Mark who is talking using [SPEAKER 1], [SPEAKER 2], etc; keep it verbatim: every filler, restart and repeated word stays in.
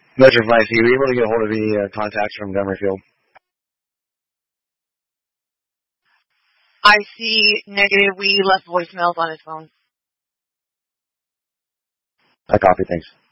[SPEAKER 1] Measure five C, were you able to get a hold of any uh, contacts from Montgomery Field?
[SPEAKER 2] I see negative. We left voicemails on his phone.
[SPEAKER 1] I copy, thanks.